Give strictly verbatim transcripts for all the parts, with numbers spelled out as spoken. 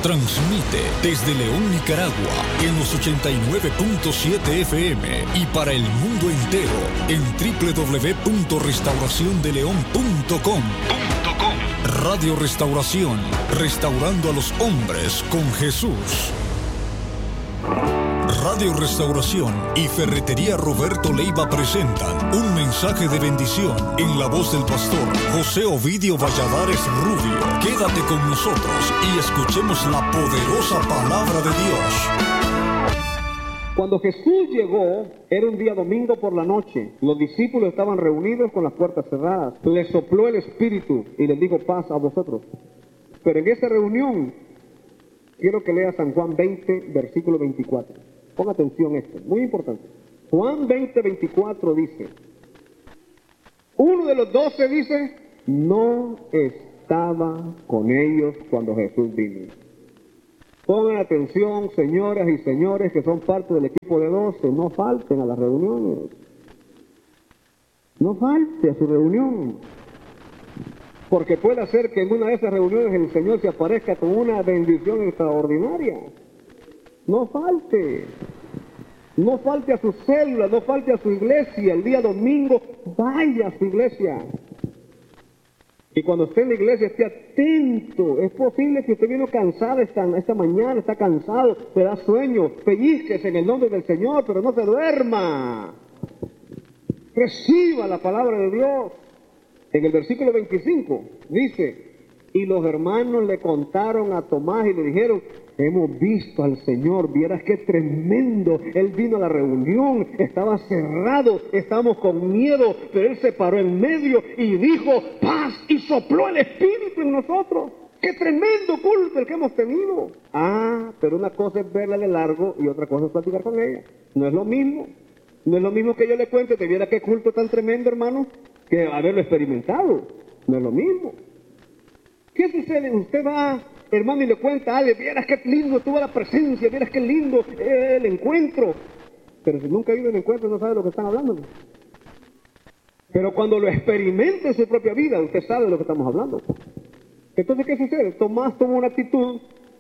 Transmite desde León, Nicaragua, en los ochenta y nueve punto siete F M y para el mundo entero en doble u doble u doble u punto restauración de león punto com. Radio Restauración, restaurando a los hombres con Jesús. Radio Restauración y Ferretería Roberto Leiva presentan un mensaje de bendición en la voz del pastor José Ovidio Valladares Rubio. Quédate con nosotros y escuchemos la poderosa palabra de Dios. Cuando Jesús llegó, era un día domingo por la noche. Los discípulos estaban reunidos con las puertas cerradas. Les sopló el Espíritu y les dijo paz a vosotros. Pero en esa reunión, quiero que lea San Juan veinte, versículo veinticuatro. Ponga atención a esto, muy importante. Juan veinte, veinticuatro dice, uno de los doce dice, no estaba con ellos cuando Jesús vino. Pongan atención, señoras y señores que son parte del equipo de doce, no falten a las reuniones. No falte a su reunión. Porque puede ser que en una de esas reuniones el Señor se aparezca con una bendición extraordinaria. No falte. No falte a su célula, no falte a su iglesia. El día domingo, vaya a su iglesia. Y cuando esté en la iglesia, esté atento. Es posible que usted vino cansado esta, esta mañana, está cansado, te da sueño, pellizquese en el nombre del Señor, pero no se duerma. Reciba la palabra de Dios. En el versículo veinticinco dice, y los hermanos le contaron a Tomás y le dijeron, hemos visto al Señor, vieras qué tremendo, Él vino a la reunión, estaba cerrado, estábamos con miedo, pero Él se paró en medio y dijo, paz, y sopló el Espíritu en nosotros. ¡Qué tremendo culto el que hemos tenido! Ah, pero una cosa es verla de largo y otra cosa es platicar con ella. No es lo mismo, no es lo mismo que yo le cuente, te viera qué culto tan tremendo, hermano, que haberlo experimentado. No es lo mismo. ¿Qué sucede? Usted va, hermano, y le cuenta a alguien, vieras qué lindo tuvo la presencia, vieras qué lindo eh, el encuentro. Pero si nunca ha ido al encuentro, no sabe de lo que están hablando. Pero cuando lo experimente en su propia vida, usted sabe de lo que estamos hablando. Entonces, ¿qué sucede? Tomás tomó una actitud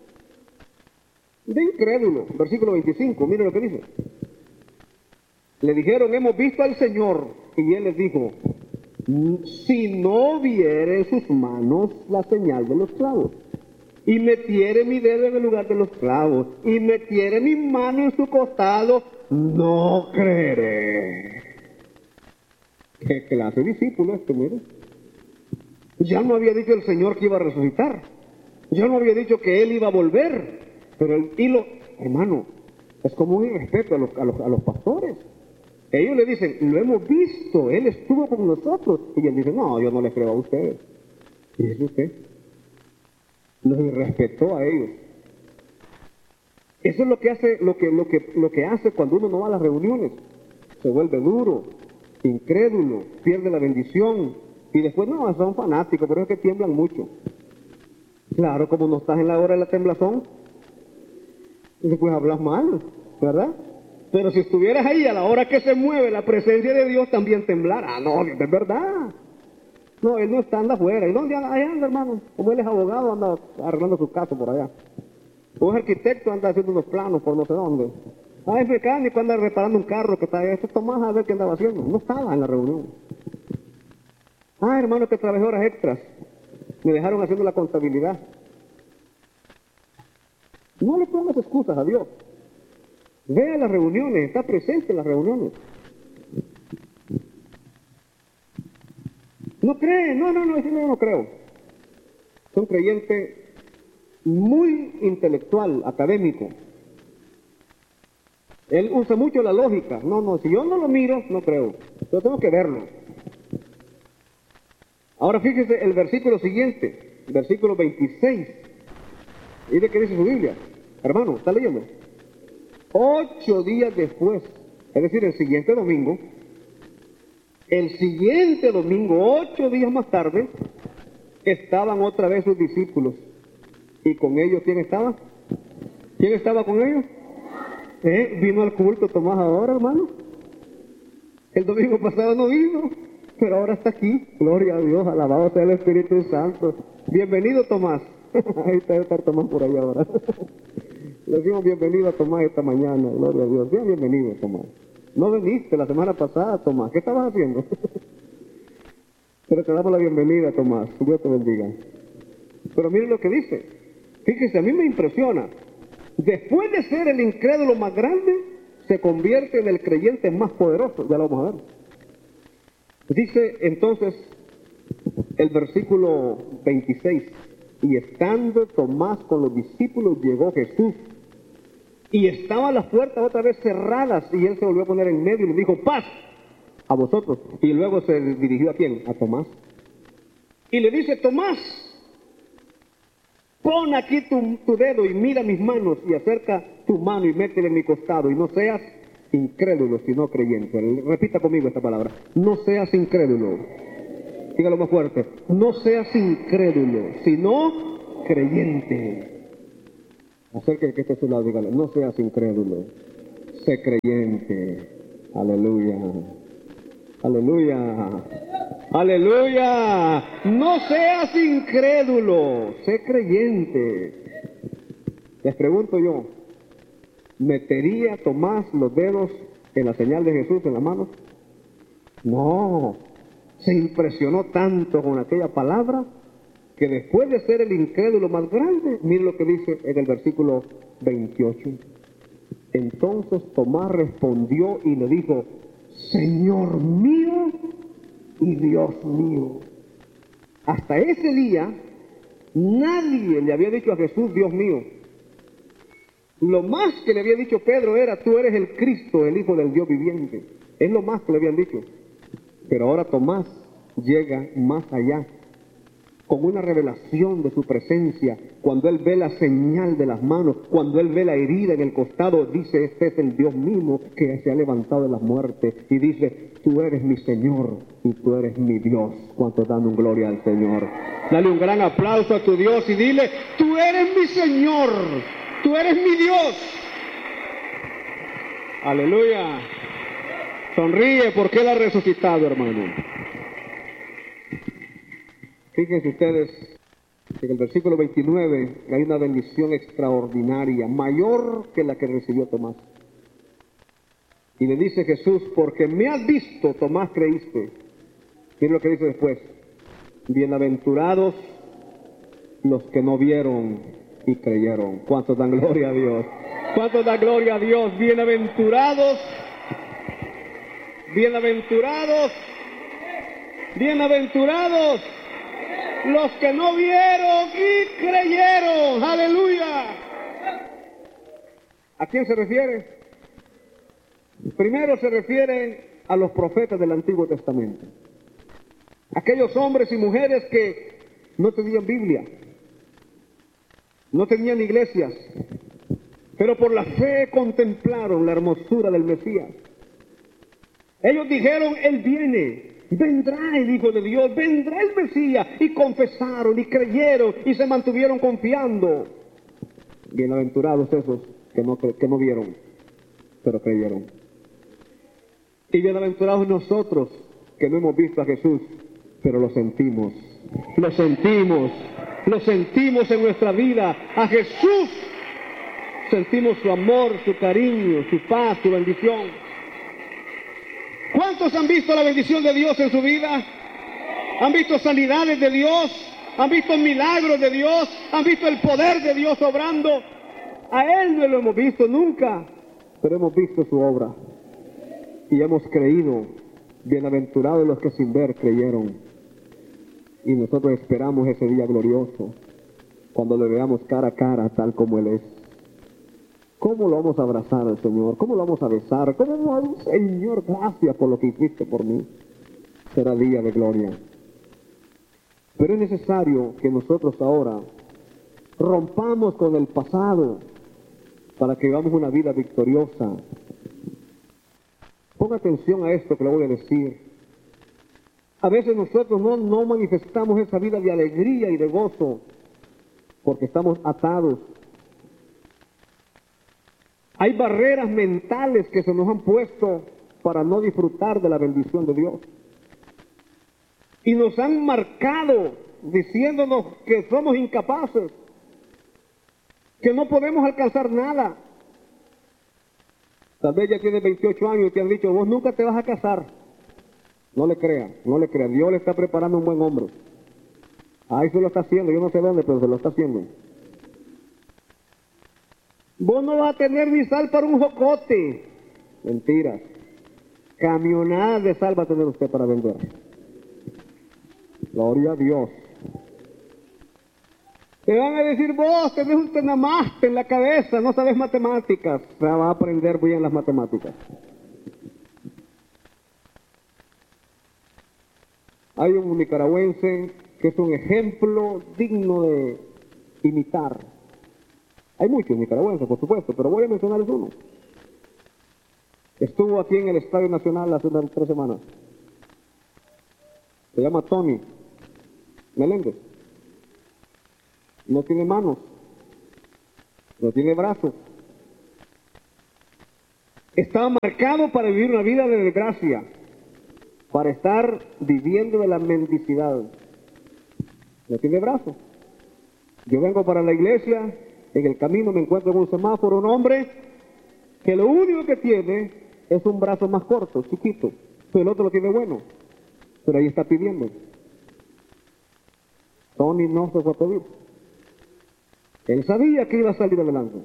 de incrédulo. Versículo veinticinco, mire lo que dice. Le dijeron, hemos visto al Señor. Y él les dijo, si no viere en sus manos la señal de los clavos, y metiere mi dedo en el lugar de los clavos, y metiere mi mano en su costado, no creeré. ¿Qué clase de discípulo este, mire? Ya no había dicho el Señor que iba a resucitar, ya no había dicho que Él iba a volver, pero el hilo, hermano, es como un irrespeto a los, a los, a los pastores. Ellos le dicen, lo hemos visto, Él estuvo con nosotros. Y Él dice, no, yo no les creo a ustedes. Y es usted. Los irrespetó a ellos. Eso es lo que hace, lo que, lo que, lo que hace cuando uno no va a las reuniones. Se vuelve duro, incrédulo, pierde la bendición. Y después, no, son fanáticos, pero es que tiemblan mucho. Claro, como no estás en la hora de la temblazón, después hablas mal, ¿verdad? Pero si estuvieras ahí a la hora que se mueve la presencia de Dios, también temblará. No, es verdad. No, Él no está, anda afuera. ¿Y dónde anda? Allá anda, hermano. Como Él es abogado, anda arreglando su caso por allá. O es arquitecto, anda haciendo unos planos por no sé dónde. Ah, es mecánico, anda reparando un carro que está ahí. Esto Tomás a ver qué andaba haciendo. No estaba en la reunión. Ah, hermano, que trabajé horas extras. Me dejaron haciendo la contabilidad. No le pongas excusas a Dios. Ve a las reuniones, está presente en las reuniones. No cree, no, no, no, yo no creo. Es un creyente muy intelectual, académico. Él usa mucho la lógica. No, no, si yo no lo miro, no creo. Yo tengo que verlo. Ahora fíjese el versículo siguiente, versículo veintiséis. ¿Y qué dice su Biblia? Hermano, ¿está leyendo? Ocho días después, es decir, el siguiente domingo, el siguiente domingo, ocho días más tarde, estaban otra vez sus discípulos. ¿Y con ellos quién estaba? ¿Quién estaba con ellos? ¿Eh? ¿Vino al culto Tomás ahora, hermano? El domingo pasado no vino, pero ahora está aquí. Gloria a Dios, alabado sea el Espíritu Santo. Bienvenido, Tomás. Ahí está, está Tomás por allá ahora. Le decimos bienvenido a Tomás esta mañana, gloria a Dios. Bien, bienvenido, Tomás. No viniste la semana pasada, Tomás. ¿Qué estabas haciendo? Pero te damos la bienvenida, Tomás. Dios te bendiga. Pero miren lo que dice. Fíjense, a mí me impresiona. Después de ser el incrédulo más grande, se convierte en el creyente más poderoso. Ya lo vamos a ver. Dice entonces el versículo veintiséis. Y estando Tomás con los discípulos, llegó Jesús. Y estaban las puertas otra vez cerradas. Y él se volvió a poner en medio y le dijo, paz a vosotros. Y luego se dirigió a quién? A Tomás. Y le dice, Tomás, pon aquí tu, tu dedo y mira mis manos y acerca tu mano y métele en mi costado y no seas incrédulo, sino creyente. Repita conmigo esta palabra. No seas incrédulo. Dígalo más fuerte. No seas incrédulo, sino creyente. Acerca de que esté a su lado, dígale. No seas incrédulo, sé creyente. Aleluya. Aleluya. Aleluya. No seas incrédulo, sé creyente. Les pregunto yo, ¿metería Tomás los dedos en la señal de Jesús en las manos? No. Se impresionó tanto con aquella palabra que después de ser el incrédulo más grande, mire lo que dice en el versículo veintiocho. Entonces Tomás respondió y le dijo, Señor mío y Dios mío. Hasta ese día nadie le había dicho a Jesús, Dios mío. Lo más que le había dicho Pedro era, tú eres el Cristo, el Hijo del Dios viviente. Es lo más que le habían dicho. Pero ahora Tomás llega más allá, con una revelación de su presencia. Cuando él ve la señal de las manos, cuando él ve la herida en el costado, dice, este es el Dios mismo que se ha levantado de las muertes. Y dice, tú eres mi Señor y tú eres mi Dios. ¿Cuántos dan un gloria al Señor? Dale un gran aplauso a tu Dios y dile, tú eres mi Señor, tú eres mi Dios. Aleluya. Sonríe porque Él ha resucitado, hermano. Fíjense ustedes, en el versículo veintinueve hay una bendición extraordinaria, mayor que la que recibió Tomás. Y le dice Jesús, porque me has visto, Tomás, creíste. Miren lo que dice después. Bienaventurados los que no vieron y creyeron. ¿Cuántos dan gloria a Dios? ¿Cuántos dan gloria a Dios? Bienaventurados. Bienaventurados, bienaventurados los que no vieron y creyeron. Aleluya. ¿A quién se refiere? Primero se refiere a los profetas del Antiguo Testamento. Aquellos hombres y mujeres que no tenían Biblia, no tenían iglesias, pero por la fe contemplaron la hermosura del Mesías. Ellos dijeron, Él viene, vendrá el Hijo de Dios, vendrá el Mesías. Y confesaron y creyeron y se mantuvieron confiando. Bienaventurados esos que no, que no vieron, pero creyeron. Y bienaventurados nosotros que no hemos visto a Jesús, pero lo sentimos. Lo sentimos, lo sentimos en nuestra vida. A Jesús sentimos su amor, su cariño, su paz, su bendición. ¿Cuántos han visto la bendición de Dios en su vida? ¿Han visto sanidades de Dios? ¿Han visto milagros de Dios? ¿Han visto el poder de Dios obrando? A Él no lo hemos visto nunca, pero hemos visto su obra. Y hemos creído. Bienaventurados los que sin ver creyeron. Y nosotros esperamos ese día glorioso, cuando le veamos cara a cara tal como Él es. ¿Cómo lo vamos a abrazar al Señor? ¿Cómo lo vamos a besar? ¿Cómo vamos a decir, Señor, gracias por lo que hiciste por mí? Será día de gloria. Pero es necesario que nosotros ahora rompamos con el pasado para que vivamos una vida victoriosa. Ponga atención a esto que le voy a decir. A veces nosotros no, no manifestamos esa vida de alegría y de gozo porque estamos atados. Hay barreras mentales que se nos han puesto para no disfrutar de la bendición de Dios. Y nos han marcado diciéndonos que somos incapaces, que no podemos alcanzar nada. Tal vez ya tienes veintiocho años y te han dicho, vos nunca te vas a casar. No le crea, no le crea. Dios le está preparando un buen hombre. Ahí se lo está haciendo, yo no sé dónde, pero se lo está haciendo. Vos no vas a tener ni sal para un jocote. Mentiras. Camionadas de sal va a tener usted para vender. Gloria a Dios. Te van a decir, vos tenés un tenamaste en la cabeza, no sabes matemáticas. O sea, va a aprender bien las matemáticas. Hay un nicaragüense que es un ejemplo digno de imitar. Hay muchos nicaragüenses, por supuesto, pero voy a mencionarles uno. Estuvo aquí en el Estadio Nacional hace unas tres semanas. Se llama Tony Meléndez. No tiene manos, no tiene brazos. Está marcado para vivir una vida de desgracia, para estar viviendo de la mendicidad. No tiene brazos. Yo vengo para la iglesia, en el camino me encuentro en un semáforo un hombre que lo único que tiene es un brazo más corto, chiquito, pero el otro lo tiene bueno, pero ahí está pidiendo. Tony no se fue a pedir. Él sabía que iba a salir adelante.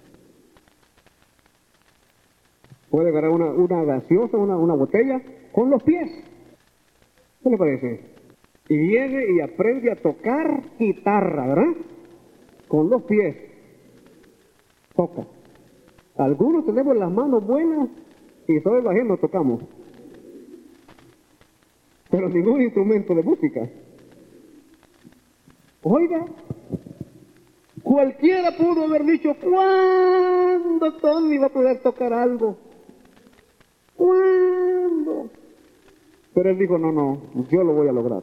Puede agarrar una, una gaseosa, una, una botella, con los pies. ¿Qué le parece? Y viene y aprende a tocar guitarra, ¿verdad? Con los pies. Toca. Algunos tenemos las manos buenas y solo el bajeno tocamos. Pero ningún instrumento de música. Oiga, cualquiera pudo haber dicho, ¿cuándo Tony va a poder tocar algo? ¿Cuándo? Pero él dijo, no, no, yo lo voy a lograr.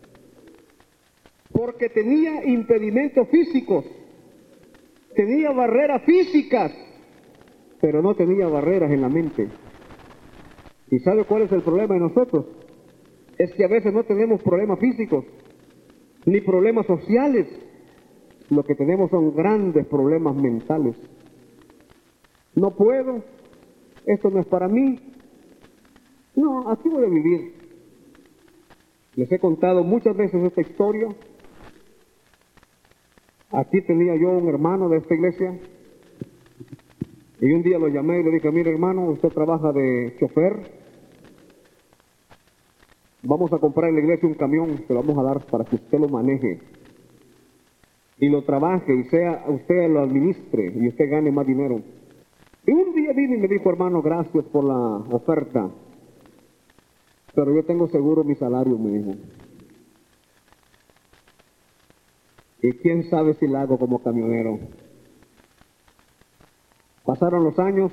Porque tenía impedimentos físicos, tenía barreras físicas, pero no tenía barreras en la mente. ¿Y sabe cuál es el problema de nosotros? Es que a veces no tenemos problemas físicos, ni problemas sociales. Lo que tenemos son grandes problemas mentales. No puedo, esto no es para mí. No, así voy a vivir. Les he contado muchas veces esta historia. Aquí tenía yo un hermano de esta iglesia y un día lo llamé y le dije, mire hermano, usted trabaja de chofer, vamos a comprar en la iglesia un camión, se lo vamos a dar para que usted lo maneje y lo trabaje y sea usted lo administre y usted gane más dinero. Y un día vino y me dijo, hermano, gracias por la oferta, pero yo tengo seguro mi salario, me dijo. Y quién sabe si la hago como camionero. Pasaron los años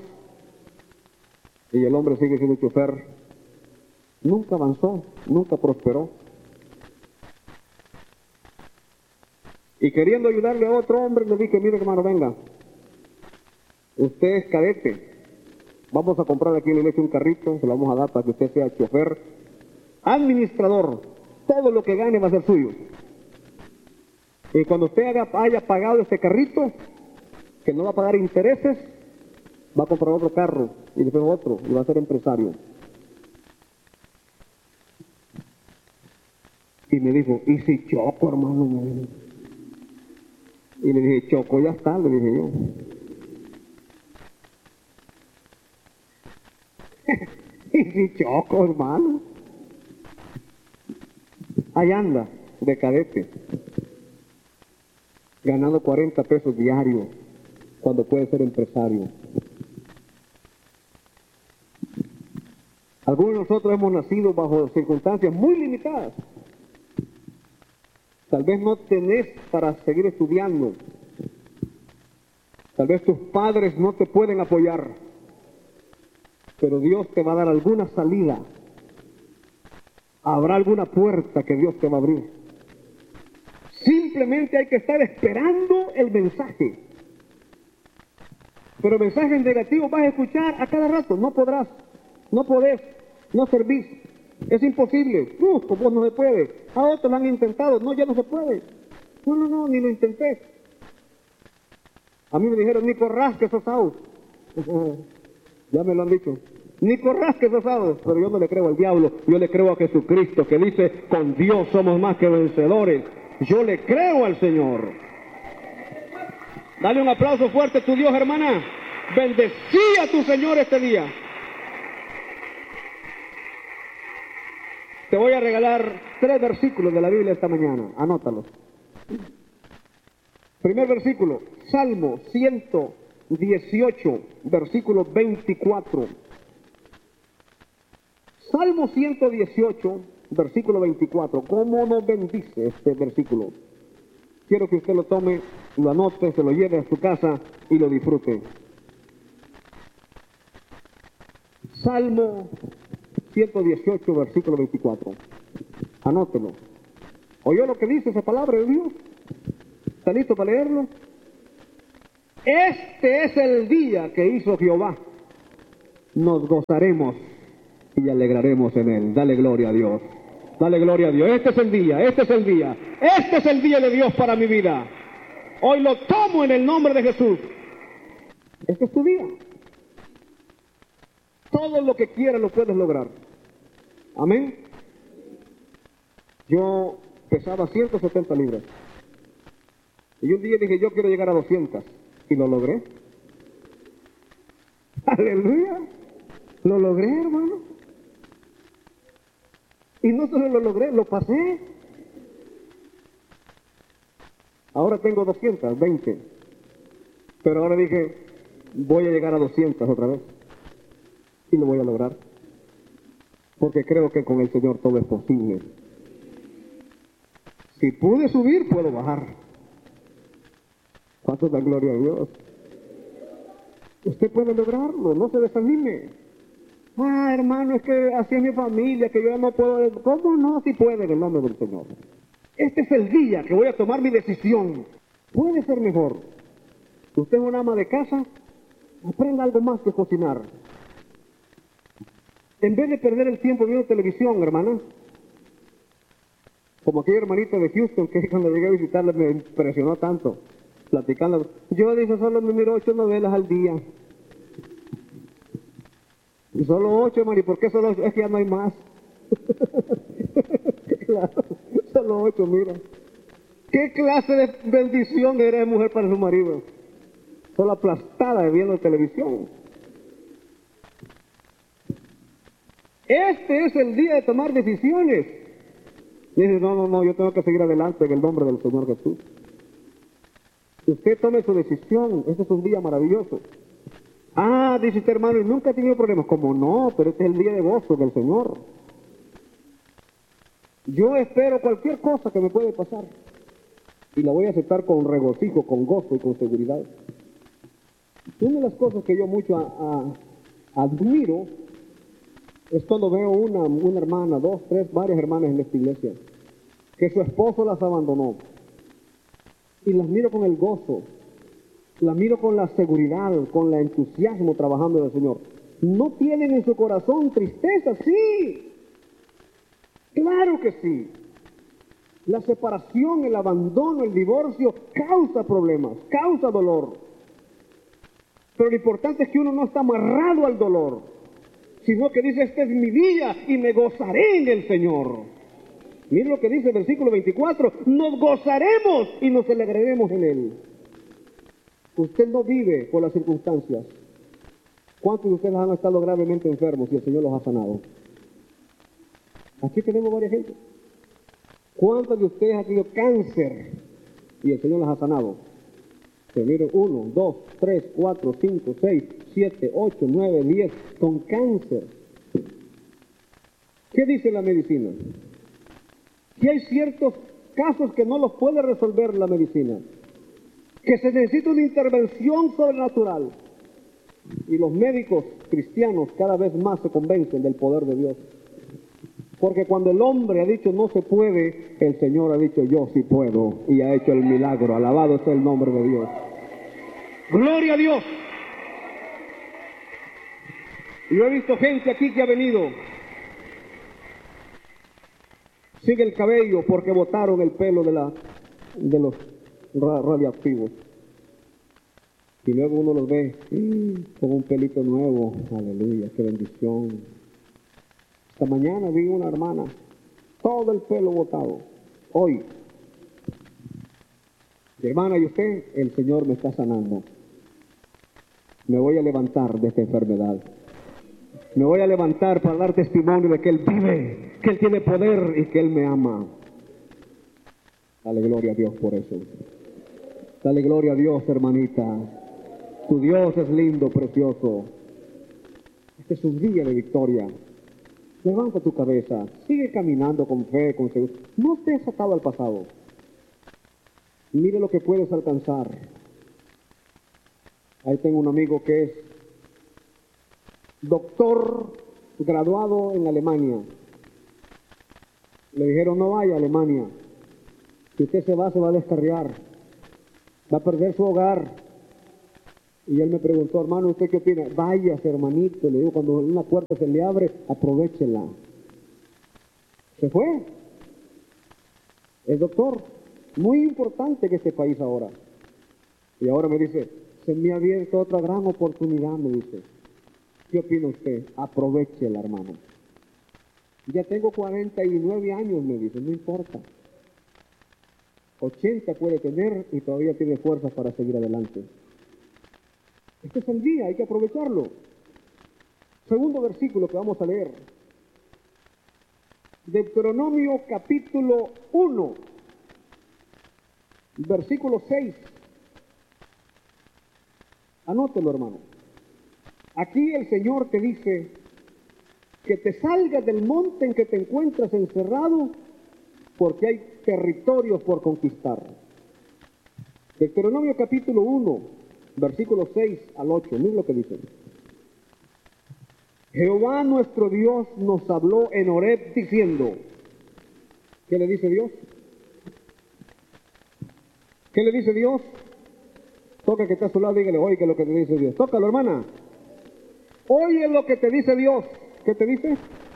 y el hombre sigue siendo chofer. Nunca avanzó, nunca prosperó. Y queriendo ayudarle a otro hombre, le dije, mire hermano, venga, usted es cadete, vamos a comprar aquí en la iglesia un carrito, se lo vamos a dar para que usted sea chofer, administrador, todo lo que gane va a ser suyo. Y cuando usted haga, haya pagado este carrito, que no va a pagar intereses, va a comprar otro carro, y después otro, y va a ser empresario. Y me dijo, ¿y si choco, hermano? Y le dije, choco, ya está, le dije yo. ¿Y si choco, hermano? Ahí anda, de cadete, ganando cuarenta pesos diarios, cuando puede ser empresario. Algunos de nosotros hemos nacido bajo circunstancias muy limitadas. Tal vez no tenés para seguir estudiando. Tal vez tus padres no te pueden apoyar. Pero Dios te va a dar alguna salida. Habrá alguna puerta que Dios te va a abrir. Simplemente hay que estar esperando el mensaje. Pero mensajes negativos vas a escuchar a cada rato. No podrás, no podés, no servís. Es imposible. Uh, con vos no se puede. A otros lo han intentado. No, ya no se puede. No, no, no, ni lo intenté. A mí me dijeron, ni corras que sos out. Ya me lo han dicho. Ni corras que sos out. Pero yo no le creo al diablo, yo le creo a Jesucristo, que dice, con Dios somos más que vencedores. Yo le creo al Señor. Dale un aplauso fuerte a tu Dios, hermana. Bendecí a tu Señor este día. Te voy a regalar tres versículos de la Biblia esta mañana. Anótalos. Primer versículo, Salmo ciento dieciocho, versículo veinticuatro. Salmo ciento dieciocho, versículo veinticuatro. ¿Cómo nos bendice este versículo? Quiero que usted lo tome, lo anote, se lo lleve a su casa y lo disfrute. Salmo ciento dieciocho, versículo veinticuatro. Anótelo. ¿Oyó lo que dice esa palabra de Dios? ¿Está listo para leerlo? Este es el día que hizo Jehová. Nos gozaremos y alegraremos en él. Dale gloria a Dios. Dale gloria a Dios. Este es el día, este es el día. Este es el día de Dios para mi vida. Hoy lo tomo en el nombre de Jesús. Este es tu día. Todo lo que quieras lo puedes lograr. Amén. Yo pesaba ciento setenta libras. Y un día dije, yo quiero llegar a doscientas. Y lo logré. Aleluya. Lo logré, hermano. Y no solo lo logré, lo pasé. Ahora tengo doscientas veinte. Pero ahora dije, voy a llegar a doscientas otra vez. Y lo voy a lograr. Porque creo que con el Señor todo es posible. Si pude subir, puedo bajar. ¿Cuánto da gloria a Dios? Usted puede lograrlo, no se desanime. Ah, hermano, es que así es mi familia, que yo no puedo... ¿Cómo no? Si puede, en el nombre del Señor. Este es el día que voy a tomar mi decisión. Puede ser mejor. Usted es una ama de casa, aprenda algo más que cocinar. En vez de perder el tiempo viendo televisión, hermana, como aquella hermanita de Houston que cuando llegué a visitarla me impresionó tanto, platicando. Yo dije, solo me miro ocho novelas al día. Y solo ocho, hermano, ¿y por qué solo ocho? Es que ya no hay más. Claro, solo ocho, mira. ¿Qué clase de bendición eres mujer para su marido? Solo aplastada de viendo televisión. Este es el día de tomar decisiones. Dice, no, no, no, yo tengo que seguir adelante en el nombre del Señor Jesús. Usted tome su decisión. Este es un día maravilloso. Ah, dice usted, hermano, y nunca he tenido problemas. Como no, pero este es el día de gozo del Señor. Yo espero cualquier cosa que me puede pasar. Y la voy a aceptar con regocijo, con gozo y con seguridad. Una de las cosas que yo mucho a, a, admiro es cuando veo una, una hermana, dos, tres, varias hermanas en esta iglesia, que su esposo las abandonó. Y las miro con el gozo, las miro con la seguridad, con el entusiasmo trabajando en el Señor. ¿No tienen en su corazón tristeza? Sí, claro que sí. La separación, el abandono, el divorcio causa problemas, causa dolor. Pero lo importante es que uno no está amarrado al dolor, sino que dice, esta es mi vida y me gozaré en el Señor. Mire lo que dice el versículo veinticuatro, nos gozaremos y nos alegraremos en Él. Usted no vive por las circunstancias. ¿Cuántos de ustedes han estado gravemente enfermos y el Señor los ha sanado? Aquí tenemos varias gente. ¿Cuántos de ustedes han tenido cáncer y el Señor los ha sanado? Que miren, uno, dos, tres, cuatro, cinco, seis, siete, ocho, nueve, diez, con cáncer. ¿Qué dice la medicina? Que hay ciertos casos que no los puede resolver la medicina, que se necesita una intervención sobrenatural. Y los médicos cristianos cada vez más se convencen del poder de Dios. Porque cuando el hombre ha dicho no se puede, el Señor ha dicho yo sí puedo y ha hecho el milagro. Alabado sea el nombre de Dios. ¡Gloria a Dios! Yo he visto gente aquí que ha venido sin el cabello porque botaron el pelo de, la, de los radioactivos. Y luego uno los ve mm, con un pelito nuevo. Aleluya, qué bendición. Esta mañana vi una hermana, todo el pelo botado. Hoy, hermana, ¿y usted? El Señor me está sanando. Me voy a levantar de esta enfermedad. Me voy a levantar para dar testimonio de que Él vive, que Él tiene poder y que Él me ama. Dale gloria a Dios por eso. Dale gloria a Dios, hermanita. Tu Dios es lindo, precioso. Este es un día de victoria. Levanta tu cabeza. Sigue caminando con fe, con seguridad. No te has atado al pasado. Mire lo que puedes alcanzar. Ahí tengo un amigo que es doctor graduado en Alemania. Le dijeron, no vaya a Alemania. Si usted se va, se va a descarriar. Va a perder su hogar. Y él me preguntó, hermano, ¿usted qué opina? Váyase, hermanito. Le digo, cuando una puerta se le abre, aprovéchela. Se fue. Es doctor. Muy importante en este país ahora. Y ahora me dice, se me ha abierto otra gran oportunidad, me dice. ¿Qué opina usted? Aprovéchela, hermano. Ya tengo cuarenta y nueve años, me dice, no importa. ochenta puede tener y todavía tiene fuerzas para seguir adelante. Este es el día, hay que aprovecharlo. Segundo versículo que vamos a leer. Deuteronomio capítulo uno, versículo seis. Anótelo, hermano. Aquí el Señor te dice que te salgas del monte en que te encuentras encerrado, porque hay territorios por conquistar. Deuteronomio capítulo uno, versículos seis al ocho. Miren lo que dice. Jehová nuestro Dios nos habló en Horeb diciendo, ¿qué le dice Dios? ¿Qué le dice Dios? Toca que está a su lado, dígale, oye, ¿qué es lo que te dice Dios? Tócalo, hermana. Oye lo que te dice Dios. ¿Qué te dice?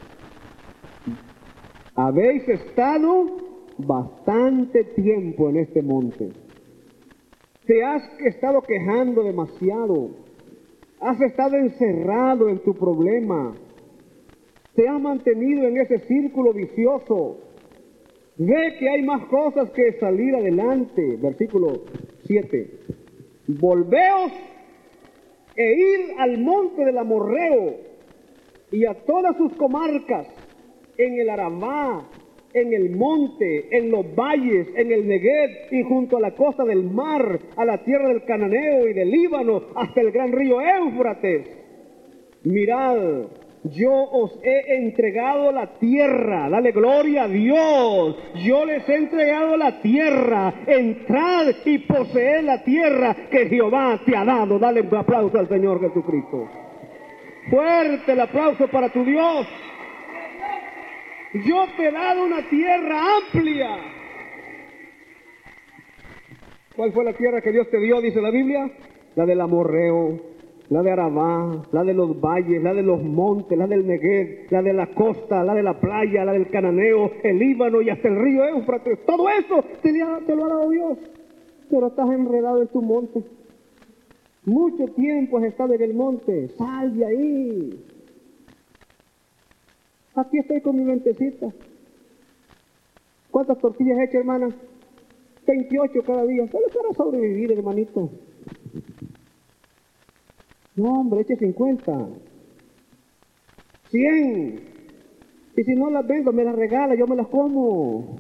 Habéis estado bastante tiempo en este monte. Te has estado quejando demasiado. Has estado encerrado en tu problema. Te has mantenido en ese círculo vicioso. Ve que hay más cosas que salir adelante. Versículo siete. Volveos e ir al monte del Amorreo y a todas sus comarcas, en el Arabá, en el monte, en los valles, en el Negev y junto a la costa del mar, a la tierra del Cananeo y del Líbano, hasta el gran río Éufrates. Mirad, yo os he entregado la tierra, dale gloria a Dios, yo les he entregado la tierra, entrad y poseed la tierra que Jehová te ha dado. Dale un aplauso al Señor Jesucristo. Fuerte el aplauso para tu Dios. Yo te he dado una tierra amplia. ¿Cuál fue la tierra que Dios te dio, dice la Biblia? La del Amorreo, la de Arabá, la de los valles, la de los montes, la del Negev, la de la costa, la de la playa, la del Cananeo, el Líbano y hasta el río Éufrates. Todo eso te, te lo ha dado Dios, pero estás enredado en tu monte. Mucho tiempo has estado en el monte. Sal de ahí. Aquí estoy con mi mentecita. ¿Cuántas tortillas he hecho, hermana? veintiocho cada día. Solo para sobrevivir, hermanito. No, hombre, eche cincuenta. cien. Y si no las vendo, me las regala, yo me las como.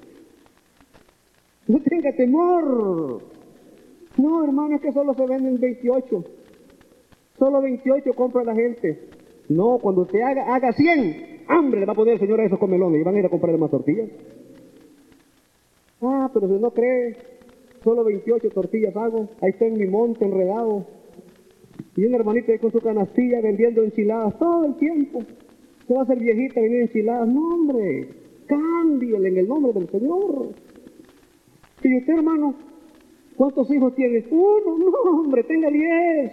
No tenga temor. No, hermano, es que solo se venden veintiocho. Solo veintiocho compra la gente. No, cuando usted haga, haga cien, hambre le va a poner el Señor a esos comelones y van a ir a comprarle más tortillas. Ah, pero si no cree, solo veintiocho tortillas hago. Ahí está en mi monte enredado. Y un hermanito ahí con su canastilla vendiendo enchiladas todo el tiempo. Se va a hacer viejita vendiendo enchiladas. No, hombre, cámbiale en el nombre del Señor. Y usted, hermano, ¿cuántos hijos tiene? Uno, no, hombre, tenga diez.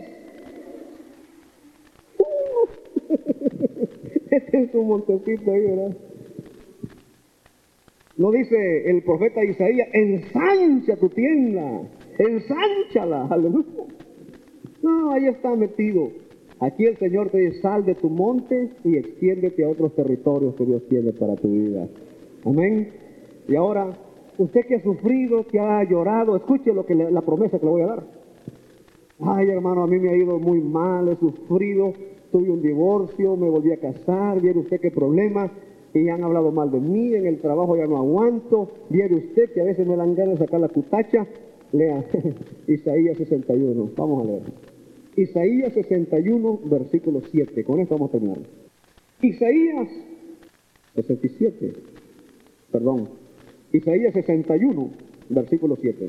Uh. Este es un montecito ahí, ¿verdad? No dice el profeta Isaías, ensancha tu tienda, ensánchala, aleluya. No, ahí está metido. Aquí el Señor te dice, sal de tu monte y extiéndete a otros territorios que Dios tiene para tu vida. Amén. Y ahora, usted que ha sufrido, que ha llorado, escuche lo que le, la promesa que le voy a dar. Ay, hermano, a mí me ha ido muy mal, he sufrido, tuve un divorcio, me volví a casar, viene usted qué problema, y han hablado mal de mí, en el trabajo ya no aguanto, viene usted que a veces me dan ganas de sacar la cutacha. Lea Isaías sesenta y uno, vamos a leer. Isaías sesenta y uno, versículo siete, con esto vamos a terminar. Isaías sesenta y siete, perdón, Isaías sesenta y uno, versículo siete.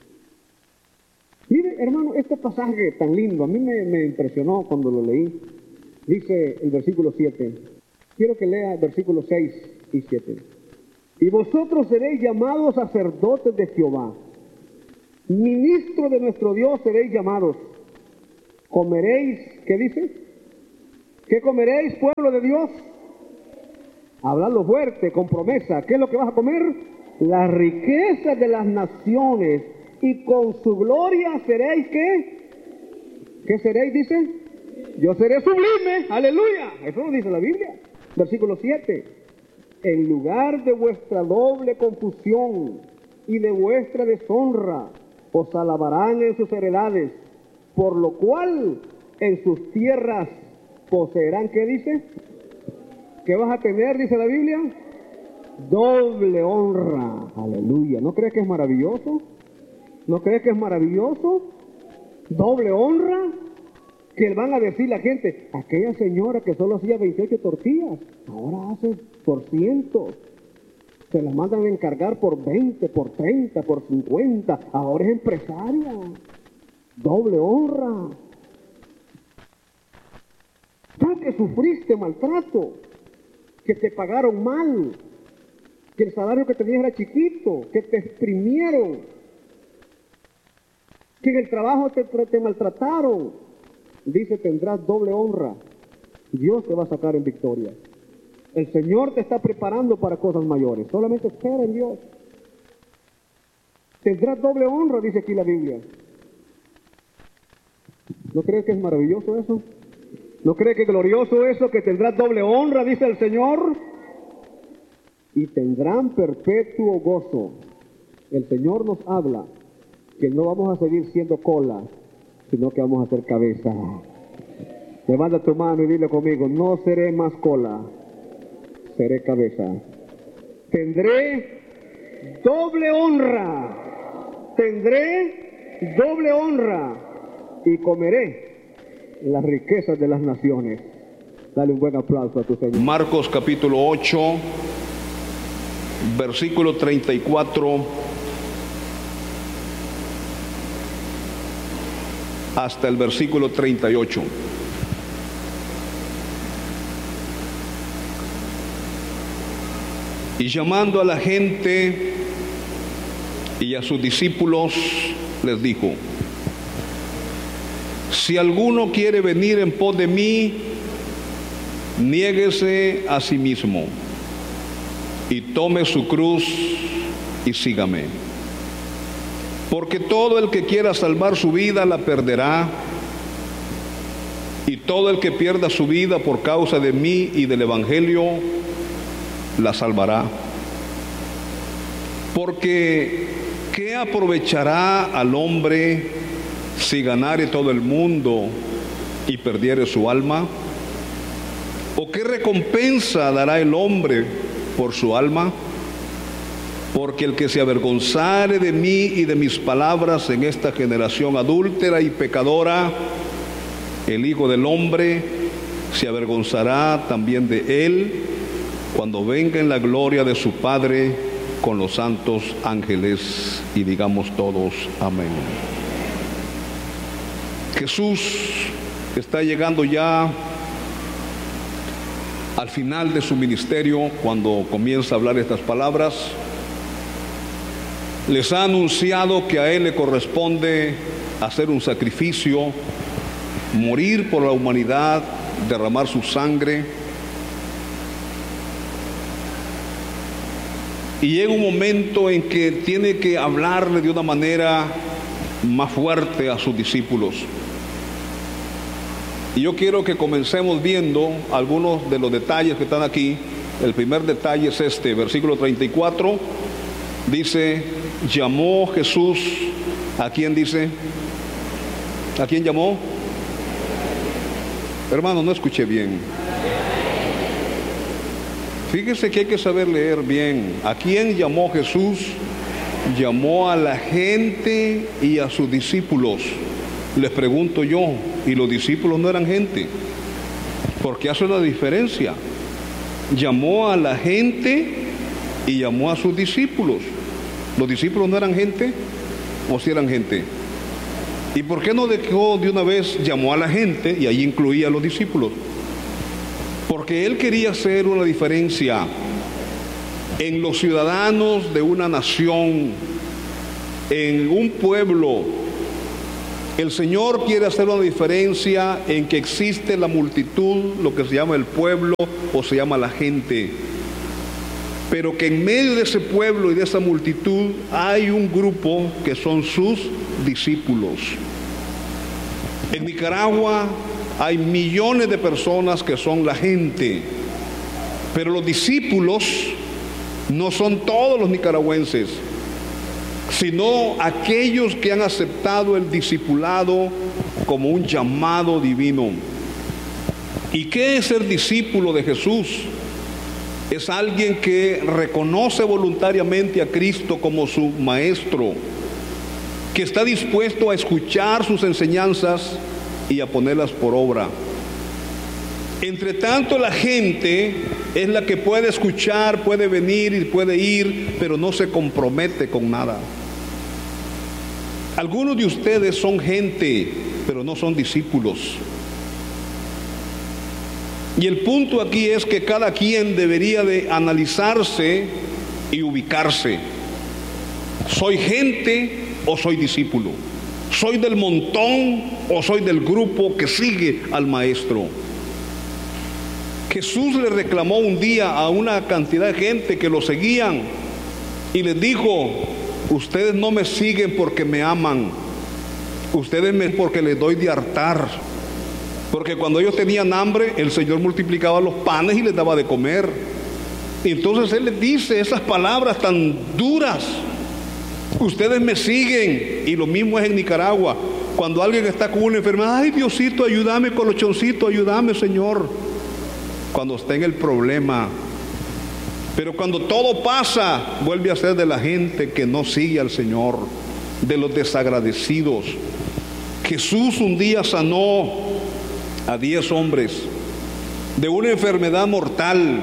Mire, hermano, este pasaje tan lindo, a mí me, me impresionó cuando lo leí. Dice el versículo siete, quiero que lea versículos seis y siete. Y vosotros seréis llamados sacerdotes de Jehová, ministros de nuestro Dios seréis llamados. Comeréis, ¿qué dice? ¿Qué comeréis, pueblo de Dios? Hablando fuerte, con promesa. ¿Qué es lo que vas a comer? Las riquezas de las naciones, y con su gloria seréis, ¿qué? ¿Qué seréis, dice? Yo seré sublime, aleluya. Eso lo dice la Biblia. Versículo siete. En lugar de vuestra doble confusión y de vuestra deshonra, os alabarán en sus heredades, por lo cual en sus tierras poseerán, ¿qué dice? ¿Qué vas a tener, dice la Biblia? Doble honra, aleluya. ¿No crees que es maravilloso? ¿No crees que es maravilloso? Doble honra, que van a decir la gente, aquella señora que solo hacía veintiocho tortillas, ahora hace por cientos. Se las mandan a encargar por veinte, por treinta, por cincuenta. Ahora es empresaria. Doble honra. Tú que sufriste maltrato, que te pagaron mal, que el salario que tenías era chiquito, que te exprimieron, que en el trabajo te, te maltrataron. Dice, tendrás doble honra. Dios te va a sacar en victoria. El Señor te está preparando para cosas mayores. Solamente espera en Dios. Tendrás doble honra, dice aquí la Biblia. ¿No crees que es maravilloso eso? ¿No crees que es glorioso eso? Que tendrás doble honra, dice el Señor. Y tendrán perpetuo gozo. El Señor nos habla que no vamos a seguir siendo cola, sino que vamos a ser cabeza. Levanta tu mano y dile conmigo, no seré más cola, seré cabeza. Tendré doble honra, tendré doble honra y comeré las riquezas de las naciones. Dale un buen aplauso a tu Señor. Marcos capítulo ocho, versículo treinta y cuatro hasta el versículo treinta y ocho. Y llamando a la gente y a sus discípulos, les dijo: si alguno quiere venir en pos de mí, niéguese a sí mismo y tome su cruz y sígame. Porque todo el que quiera salvar su vida la perderá, y todo el que pierda su vida por causa de mí y del Evangelio la salvará. Porque ¿qué aprovechará al hombre si ganare todo el mundo y perdiere su alma? ¿O qué recompensa dará el hombre por su alma? Porque el que se avergonzare de mí y de mis palabras en esta generación adúltera y pecadora, el Hijo del Hombre se avergonzará también de él cuando venga en la gloria de su Padre con los santos ángeles. Y digamos todos amén. Jesús está llegando ya al final de su ministerio cuando comienza a hablar estas palabras. Les ha anunciado que a Él le corresponde hacer un sacrificio, morir por la humanidad, derramar su sangre. Y llega un momento en que tiene que hablarle de una manera más fuerte a sus discípulos. Y yo quiero que comencemos viendo algunos de los detalles que están aquí. El primer detalle es este, versículo treinta y cuatro, dice, llamó Jesús, ¿a quién dice? ¿A quién llamó? Hermano, no escuché bien. Fíjese que hay que saber leer bien. ¿A quién llamó Jesús? Llamó a la gente y a sus discípulos. Les pregunto yo, ¿y los discípulos no eran gente? Porque hace una diferencia. Llamó a la gente y llamó a sus discípulos. ¿Los discípulos no eran gente o sí eran gente? ¿Y por qué no dejó de una vez, llamó a la gente y ahí incluía a los discípulos? Porque él quería hacer una diferencia en los ciudadanos de una nación, en un pueblo. El Señor quiere hacer una diferencia en que existe la multitud, lo que se llama el pueblo o se llama la gente. Pero que en medio de ese pueblo y de esa multitud hay un grupo que son sus discípulos. En Nicaragua hay millones de personas que son la gente, pero los discípulos no son todos los nicaragüenses, sino aquellos que han aceptado el discipulado como un llamado divino. ¿Y qué es ser discípulo de Jesús? Es alguien que reconoce voluntariamente a Cristo como su maestro, que está dispuesto a escuchar sus enseñanzas y a ponerlas por obra. Entre tanto, la gente es la que puede escuchar, puede venir y puede ir, pero no se compromete con nada. Algunos de ustedes son gente, pero no son discípulos. Y el punto aquí es que cada quien debería de analizarse y ubicarse. ¿Soy gente o soy discípulo? ¿Soy del montón o soy del grupo que sigue al maestro? Jesús le reclamó un día a una cantidad de gente que lo seguían y les dijo, ustedes no me siguen porque me aman, ustedes me porque les doy de hartar. Porque cuando ellos tenían hambre, el Señor multiplicaba los panes y les daba de comer. Y entonces Él les dice esas palabras tan duras. Ustedes me siguen. Y lo mismo es en Nicaragua. Cuando alguien está con una enfermedad, ay Diosito, ayúdame, colochoncito, ayúdame, Señor. Cuando está en el problema. Pero cuando todo pasa, vuelve a ser de la gente que no sigue al Señor, de los desagradecidos. Jesús un día sanó a diez hombres de una enfermedad mortal,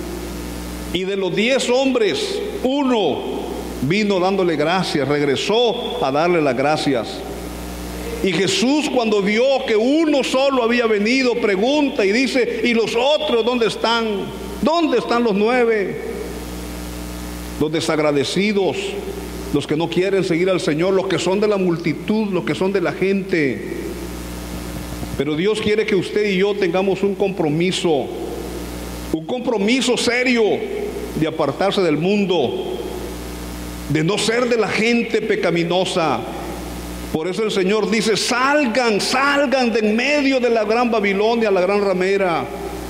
y de los diez hombres, uno vino dándole gracias, regresó a darle las gracias. Y Jesús, cuando vio que uno solo había venido, pregunta y dice, ¿y los otros dónde están? ¿Dónde están los nueve? Los desagradecidos, los que no quieren seguir al Señor, los que son de la multitud, los que son de la gente. Pero Dios quiere que usted y yo tengamos un compromiso, un compromiso serio de apartarse del mundo, de no ser de la gente pecaminosa. Por eso el Señor dice, salgan, salgan de en medio de la gran Babilonia, la gran ramera.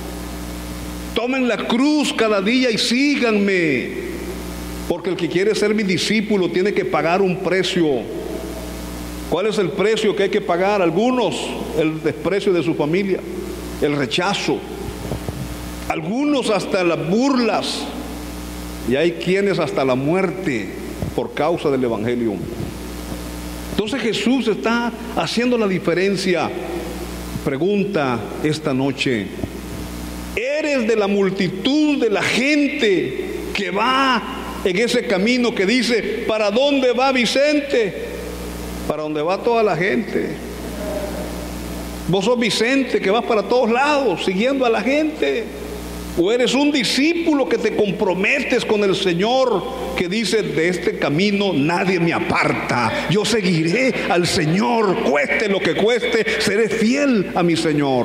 Tomen la cruz cada día y síganme. Porque el que quiere ser mi discípulo tiene que pagar un precio. ¿Cuál es el precio que hay que pagar? Algunos, el desprecio de su familia, el rechazo. Algunos hasta las burlas. Y hay quienes hasta la muerte por causa del Evangelio. Entonces Jesús está haciendo la diferencia. Pregunta esta noche, ¿eres de la multitud de la gente que va en ese camino que dice, ¿para dónde va Vicente? Para donde va toda la gente. Vos sos Vicente que vas para todos lados siguiendo a la gente. O eres un discípulo que te comprometes con el Señor, que dice, de este camino nadie me aparta. Yo seguiré al Señor, cueste lo que cueste, seré fiel a mi Señor.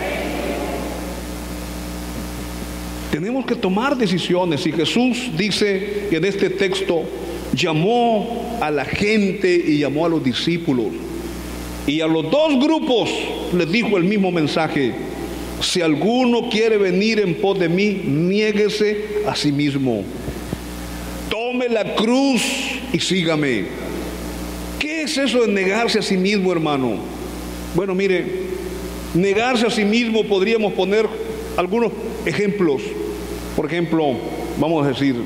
Tenemos que tomar decisiones. Y Jesús dice en este texto, llamó a la gente y llamó a los discípulos. Y a los dos grupos les dijo el mismo mensaje: si alguno quiere venir en pos de mí, niéguese a sí mismo, tome la cruz y sígame. ¿Qué es eso de negarse a sí mismo, hermano? Bueno, mire, negarse a sí mismo, podríamos poner algunos ejemplos. Por ejemplo, vamos a decir,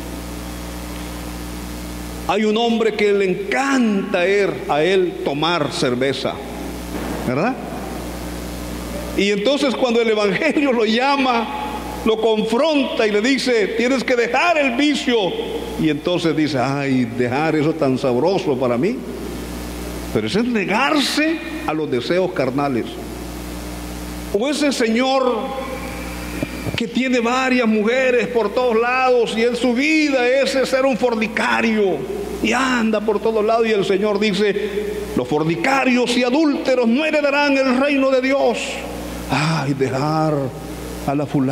hay un hombre que le encanta ir a él tomar cerveza, ¿verdad? Y entonces cuando el Evangelio lo llama, lo confronta y le dice: tienes que dejar el vicio. Y entonces dice: ay, dejar eso tan sabroso para mí. Pero eso es negarse a los deseos carnales. O ese señor que tiene varias mujeres por todos lados y en su vida es ser un fornicario y anda por todos lados, y el Señor dice: los fornicarios y adúlteros no heredarán el reino de Dios. Ay, dejar a la fulana.